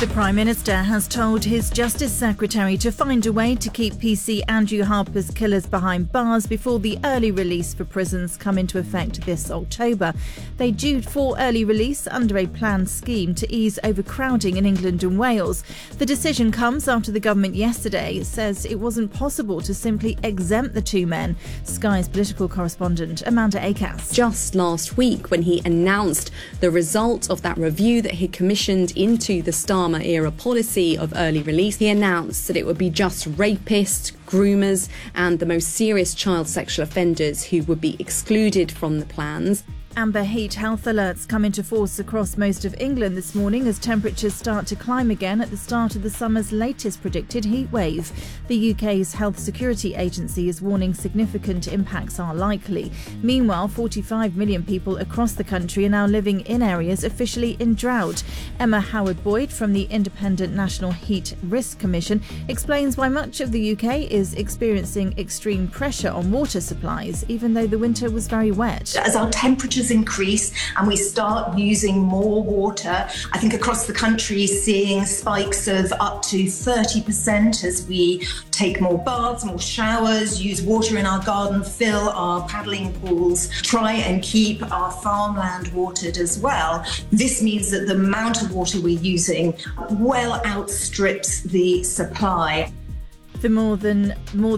The Prime Minister has told his Justice Secretary to find a way to keep PC Andrew Harper's killers behind bars before the early release for prisons come into effect this October. They due for early release under a planned scheme to ease overcrowding in England and Wales. The decision comes after the government yesterday says it wasn't possible to simply exempt the two men. Sky's political correspondent Amanda Acass. Just last week, when he announced the result of that review that he commissioned into the Starmer-era policy of early release, he announced that it would be just rapists, groomers and the most serious child sexual offenders who would be excluded from the plans. Amber heat health alerts come into force across most of England this morning as temperatures start to climb again at the start of the summer's latest predicted heat wave. The UK's Health Security Agency is warning significant impacts are likely. Meanwhile, 45 million people across the country are now living in areas officially in drought. Emma Howard-Boyd from the Independent National Heat Risk Commission explains why much of the UK is experiencing extreme pressure on water supplies, even though the winter was very wet. As our temperatures increase and we start using more water, I think across the country seeing spikes of up to 30% as we take more baths, more showers, use water in our garden, fill our paddling pools, try and keep our farmland watered as well. This means that the amount of water we're using well outstrips the supply. More than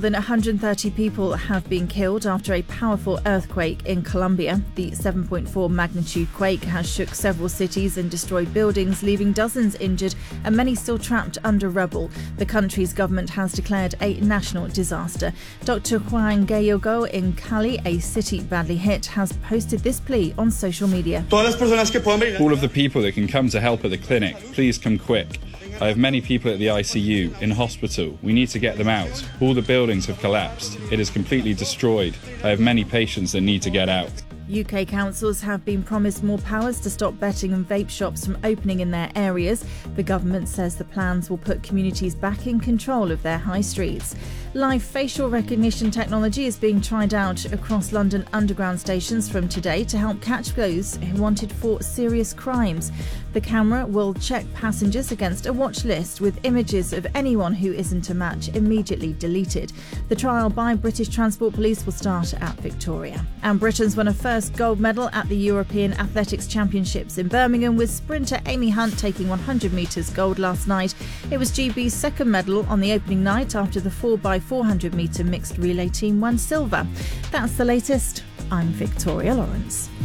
130 people have been killed after a powerful earthquake in Colombia. The 7.4 magnitude quake has shook several cities and destroyed buildings, leaving dozens injured and many still trapped under rubble. The country's government has declared a national disaster. Dr. Juan Gallego in Cali, a city badly hit, has posted this plea on social media. All of the people that can come to help at the clinic, please come quick. I have many people at the ICU, in hospital. We need to get them out. All the buildings have collapsed. It is completely destroyed. I have many patients that need to get out. UK councils have been promised more powers to stop betting and vape shops from opening in their areas. The government says the plans will put communities back in control of their high streets. Live facial recognition technology is being tried out across London Underground stations from today to help catch those who wanted for serious crimes. The camera will check passengers against a watch list with images of anyone who isn't a match immediately deleted. The trial by British Transport Police will start at Victoria. And Britain's won a first gold medal at the European Athletics Championships in Birmingham, with sprinter Amy Hunt taking 100 metres gold last night. It was GB's second medal on the opening night after the 4x400 metre mixed relay team won silver. That's the latest. I'm Victoria Lawrence.